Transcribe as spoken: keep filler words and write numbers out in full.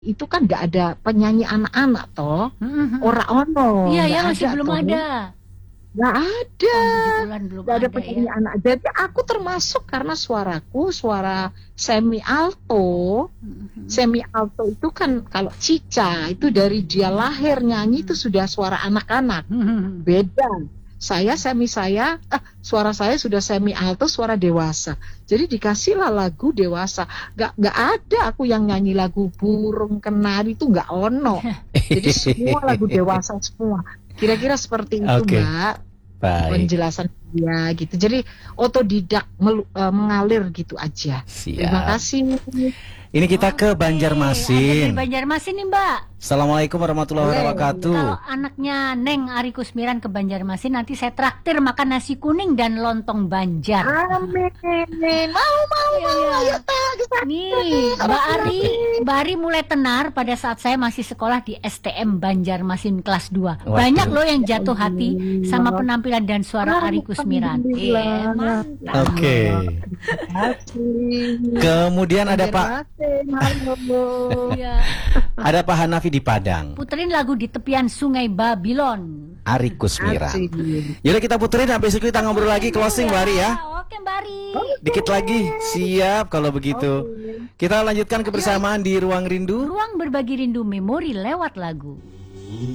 itu kan nggak ada penyanyi anak-anak toh. Mm-hmm. Ora ono. Iya, nggak ya masih ada belum toh. ada. Nggak ada. Tahun tujuh puluhan belum Nggak ada ada penyanyi ya. anak. Jadi aku termasuk karena suaraku suara semi alto. Mm-hmm. Semi alto itu kan kalau Cica itu dari dia lahir nyanyi itu sudah suara anak-anak. Mm-hmm. Beda. Saya semi saya, ah, suara saya sudah semi alto, suara dewasa. Jadi dikasihlah lagu dewasa. Gak, gak ada aku yang nyanyi lagu burung kenari itu gak ono. Jadi semua lagu dewasa semua. Kira-kira seperti itu, Oke. Mbak. Baik. Penjelasan dia gitu. Jadi otodidak melu- uh, mengalir gitu aja. Terima Siap. kasih. Ini kita ke Oke, ada dari Banjarmasin. Banjarmasin nih Mbak. Assalamualaikum warahmatullahi Boleh. wabarakatuh. Kalau anaknya Neng Ari Kusmiran ke Banjarmasin, nanti saya traktir makan nasi kuning dan lontong Banjar. Amin. Mau, mau, Iya, mau. iya. Ayo, tak, kita- Nih, Mbak Ari, Mbak Ari mulai tenar pada saat saya masih sekolah di S T M Banjarmasin kelas dua. Waduh. Banyak loh yang jatuh hati sama penampilan dan suara Ari Kusmiran. Iya, mantap. Oke. Terima kasih. Kemudian ada Pak Halo. Iya. ada Pak Hanafi di Padang. Puterin lagu di tepian Sungai Babylon. Ari Kusmiran. Asik. Yaudah kita puterin, habis itu kita ngobrol lagi closing Mbak Ari ya. Oke Mbak Ari. Dikit lagi. Siap kalau begitu. Kita lanjutkan kebersamaan di Ruang Rindu. Ruang berbagi rindu memori lewat lagu.